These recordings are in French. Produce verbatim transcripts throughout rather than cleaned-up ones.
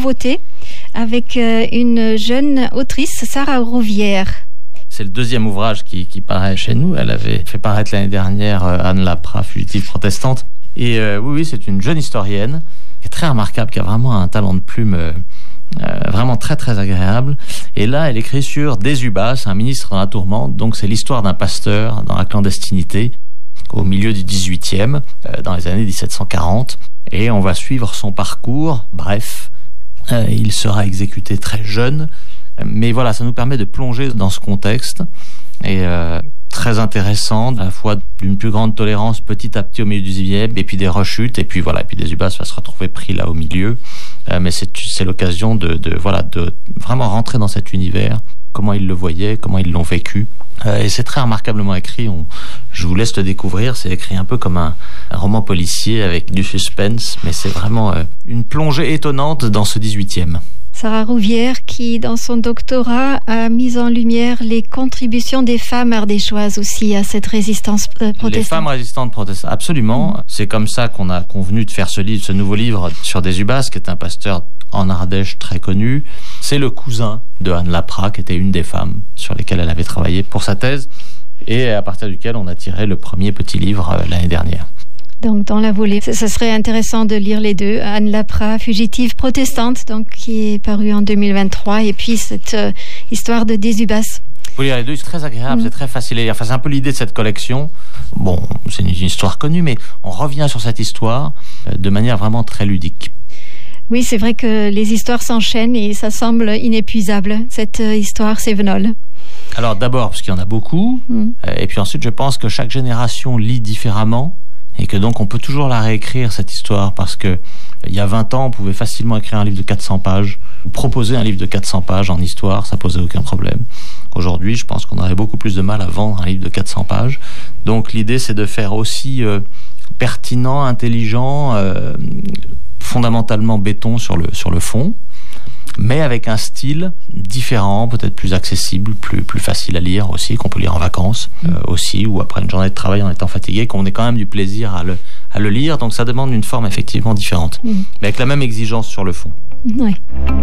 nouveauté avec euh, une jeune autrice, Sarah Rouvière. C'est le deuxième ouvrage qui, qui paraît chez nous. Elle avait fait paraître l'année dernière euh, Anne Lapra, Fugitive protestante. Et euh, oui, oui, c'est une jeune historienne qui est très remarquable, qui a vraiment un talent de plume euh, euh, vraiment très, très agréable. Et là, elle écrit sur Désubas, un ministre dans la tourmente. Donc, c'est l'histoire d'un pasteur dans la clandestinité au milieu du dix-huitième, euh, dans les années dix-sept cent quarante. Et on va suivre son parcours. Bref, euh, il sera exécuté très jeune. Mais voilà, ça nous permet de plonger dans ce contexte et euh, très intéressant, à la fois d'une plus grande tolérance petit à petit au milieu du dix-huitième et puis des rechutes et puis voilà, et puis Désubas va se retrouver pris là au milieu. Euh, mais c'est, c'est l'occasion de, de voilà de vraiment rentrer dans cet univers, comment ils le voyaient, comment ils l'ont vécu. Euh, et c'est très remarquablement écrit. On, je vous laisse le découvrir. C'est écrit un peu comme un, un roman policier avec du suspense, mais c'est vraiment euh, une plongée étonnante dans ce dix-huitième. Sarah Rouvière qui, dans son doctorat, a mis en lumière les contributions des femmes ardéchoises aussi à cette résistance protestante. Les femmes résistantes protestantes, absolument. Mmh. C'est comme ça qu'on a convenu de faire ce livre, ce nouveau livre sur Désubas, qui est un pasteur en Ardèche très connu. C'est le cousin de Anne Lapra, qui était une des femmes sur lesquelles elle avait travaillé pour sa thèse, et à partir duquel on a tiré le premier petit livre euh, l'année dernière. Donc, dans la volée, ça serait intéressant de lire les deux. Anne Lapra, Fugitive protestante, donc, qui est paru en deux mille vingt-trois, et puis cette euh, histoire de Désubas. Vous lire les deux, c'est très agréable, mmh. c'est très facile à lire. Enfin, c'est un peu l'idée de cette collection. Bon, c'est une, une histoire connue, mais on revient sur cette histoire euh, de manière vraiment très ludique. Oui, c'est vrai que les histoires s'enchaînent et ça semble inépuisable, cette euh, histoire sévenole. Alors d'abord, parce qu'il y en a beaucoup, mmh. euh, et puis ensuite, je pense que chaque génération lit différemment. Et que donc on peut toujours la réécrire, cette histoire, parce que il y a vingt ans, on pouvait facilement écrire un livre de quatre cents pages, ou proposer un livre de quatre cents pages en histoire, ça posait aucun problème. Aujourd'hui, je pense qu'on aurait beaucoup plus de mal à vendre un livre de quatre cents pages. Donc l'idée, c'est de faire aussi euh, pertinent, intelligent, euh, fondamentalement béton sur le, sur le fond, mais avec un style différent, peut-être plus accessible, plus, plus facile à lire aussi, qu'on peut lire en vacances euh, aussi, ou après une journée de travail en étant fatigué, qu'on ait quand même du plaisir à le, à le lire. Donc ça demande une forme effectivement différente, mmh. mais avec la même exigence sur le fond. Oui.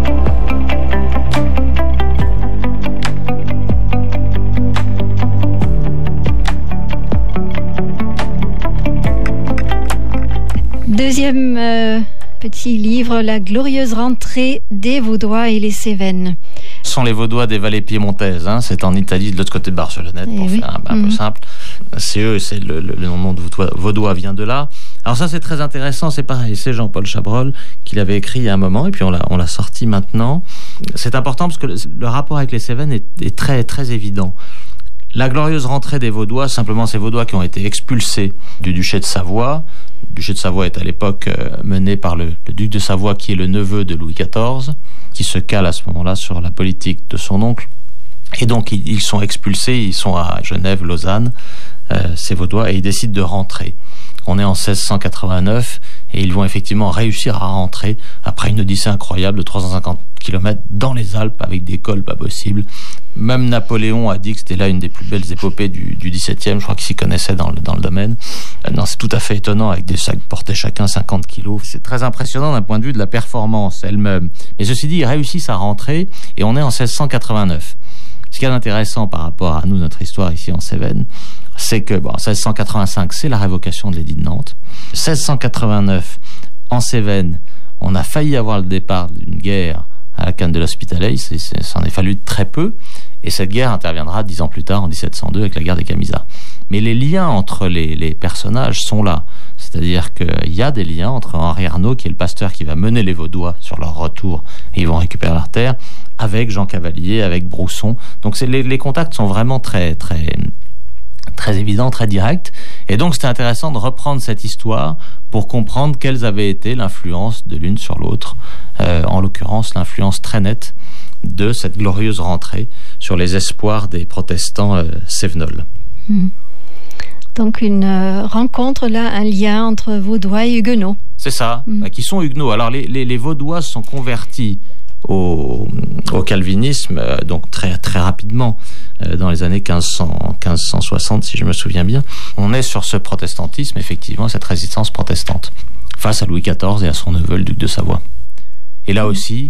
Deuxième... Euh... petit livre, La glorieuse rentrée des Vaudois et les Cévennes. Ce sont les Vaudois des vallées piémontaises, hein. C'est en Italie, de l'autre côté de Barcelonnette, pour oui. faire un, un mmh. peu simple. C'est eux, c'est le, le, le nom de Vaudois, Vaudois vient de là. Alors ça, c'est très intéressant, c'est pareil, c'est Jean-Paul Chabrol qui l'avait écrit il y a un moment, et puis on l'a, on l'a sorti maintenant. C'est important parce que le, le rapport avec les Cévennes est, est très, très évident. La glorieuse rentrée des Vaudois, simplement ces Vaudois qui ont été expulsés du duché de Savoie. Le duché de Savoie est à l'époque euh, mené par le, le duc de Savoie, qui est le neveu de Louis quatorze, qui se cale à ce moment-là sur la politique de son oncle. Et donc ils, ils sont expulsés, ils sont à Genève, Lausanne, euh, ces Vaudois, et ils décident de rentrer. On est en seize cent quatre-vingt-neuf et ils vont effectivement réussir à rentrer après une odyssée incroyable de trois cent cinquante kilomètres dans les Alpes avec des cols pas possibles. Même Napoléon a dit que c'était là une des plus belles épopées du, du dix-septième, je crois qu'il s'y connaissait dans le, dans le domaine. Euh, non, c'est tout à fait étonnant, avec des sacs portés chacun cinquante kilos. C'est très impressionnant d'un point de vue de la performance elle-même. Mais ceci dit, ils réussissent à rentrer et on est en seize cent quatre-vingt-neuf. Ce qui est intéressant par rapport à nous, notre histoire ici en Cévennes, c'est que bon, seize cent quatre-vingt-cinq, c'est la révocation de l'édit de Nantes. seize cent quatre-vingt-neuf, en Cévennes, on a failli avoir le départ d'une guerre à la canne de l'Hospitalet, c'est, c'est, ça en est fallu très peu, et cette guerre interviendra dix ans plus tard, en dix-sept cent deux, avec la guerre des Camisards. Mais les liens entre les, les personnages sont là. C'est-à-dire qu'il y a des liens entre Henri Arnaud, qui est le pasteur qui va mener les Vaudois sur leur retour, et ils vont récupérer leur terre, avec Jean Cavalier, avec Brousson. Donc c'est, les, les contacts sont vraiment très, très, très évidents, très directs. Et donc c'était intéressant de reprendre cette histoire pour comprendre quelles avaient été l'influence de l'une sur l'autre. Euh, en l'occurrence, l'influence très nette de cette glorieuse rentrée sur les espoirs des protestants euh, cévenols. Mmh. Donc une euh, rencontre là, un lien entre Vaudois et Huguenots. C'est ça, mmh. qui sont Huguenots. Alors les, les, les Vaudois sont convertis au, au calvinisme, euh, donc très, très rapidement, euh, dans les années quinze cents, quinze cent soixante, si je me souviens bien. On est sur ce protestantisme, effectivement, cette résistance protestante, face à Louis quatorze et à son neveu, le duc de Savoie. Et là aussi,